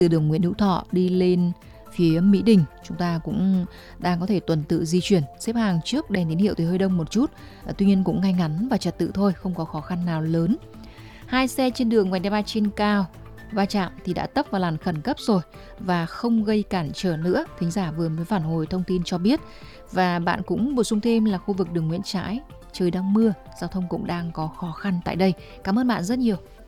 Từ đường Nguyễn Hữu Thọ đi lên phía Mỹ Đình, chúng ta cũng đang có thể tuần tự di chuyển. Xếp hàng trước đèn tín hiệu thì hơi đông một chút, tuy nhiên cũng ngay ngắn và trật tự thôi, không có khó khăn nào lớn. 2 xe trên đường vành đai 3 trên cao va chạm thì đã tấp vào làn khẩn cấp rồi và không gây cản trở nữa. Thính giả vừa mới phản hồi thông tin cho biết. Và bạn cũng bổ sung thêm là khu vực đường Nguyễn Trãi, trời đang mưa, giao thông cũng đang có khó khăn tại đây. Cảm ơn bạn rất nhiều.